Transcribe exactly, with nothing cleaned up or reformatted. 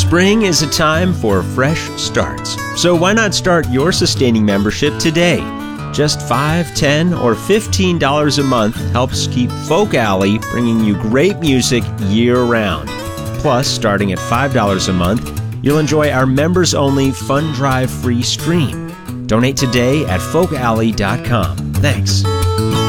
Spring is a time for fresh starts, so why not start your sustaining membership today? Just five dollars, ten dollars, or fifteen dollars a month helps keep Folk Alley bringing you great music year-round. Plus, starting at five dollars a month, you'll enjoy our members-only Fun Drive free stream. Donate today at folk alley dot com. Thanks.